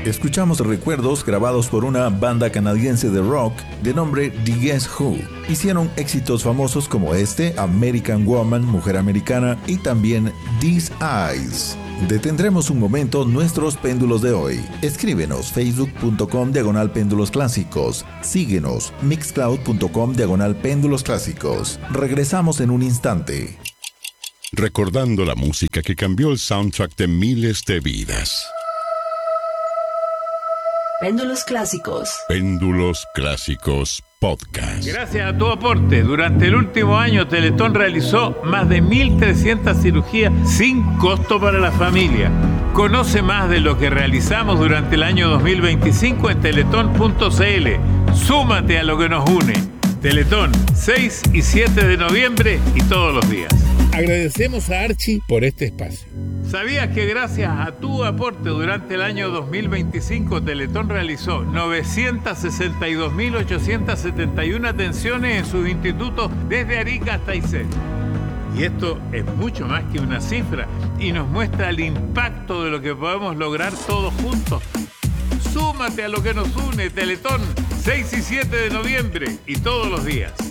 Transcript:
Escuchamos recuerdos grabados por una banda canadiense de rock de nombre The Guess Who. Hicieron éxitos famosos como American Woman, Mujer Americana y también These Eyes. Detendremos un momento nuestros péndulos de hoy. Escríbenos facebook.com/péndulos clásicos. Síguenos mixcloud.com/péndulos clásicos. Regresamos en un instante. Recordando la música que cambió el soundtrack de miles de vidas. Péndulos Clásicos. Péndulos Clásicos Podcast. Gracias a tu aporte, durante el último año Teletón realizó más de 1.300 cirugías sin costo para la familia. Conoce más de lo que realizamos durante el año 2025 en teletón.cl. Súmate a lo que nos une. Teletón, 6 y 7 de noviembre y todos los días. Agradecemos a Archie por este espacio. ¿Sabías que gracias a tu aporte durante el año 2025 Teletón realizó 962.871 atenciones en sus institutos desde Arica hasta Aysén? Y esto es mucho más que una cifra y nos muestra el impacto de lo que podemos lograr todos juntos. Súmate a lo que nos une, Teletón, 6 y 7 de noviembre y todos los días.